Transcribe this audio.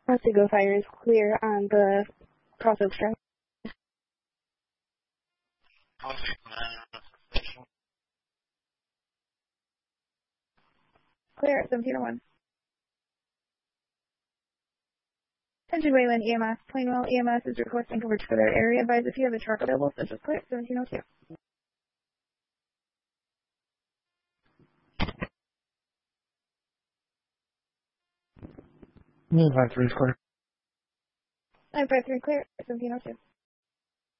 Otsego Fire is clear on the Crossroads Drive. Clear at 1701. Attention Wayland EMS. Plainwell EMS is requesting coverage for their area. Advise if you have a truck available, such as clear at 1702. Nine 5 3 is clear. 953 clear at 1702.